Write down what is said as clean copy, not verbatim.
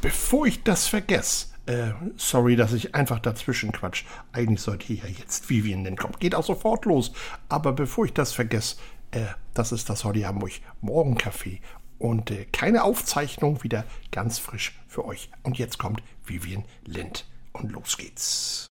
bevor ich das vergesse, sorry, dass ich einfach dazwischen quatsch. Eigentlich sollte hier jetzt Vivian nennen. Kommt, geht auch sofort los. Aber bevor ich das vergesse, das ist das Holly Hamburg Morgencafé. Und keine Aufzeichnung, wieder ganz frisch für euch. Und jetzt kommt Vivian Lind. Und los geht's.